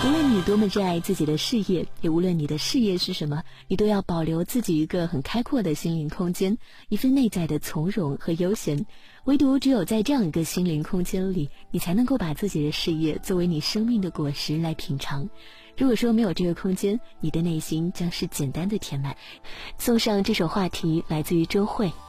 无论你多么热爱自己的事业，也无论你的事业是什么，你都要保留自己一个很开阔的心灵空间，一份内在的从容和悠闲。唯独只有在这样一个心灵空间里，你才能够把自己的事业作为你生命的果实来品尝。如果说没有这个空间，你的内心将是简单的填满。送上这首话题，来自于周慧。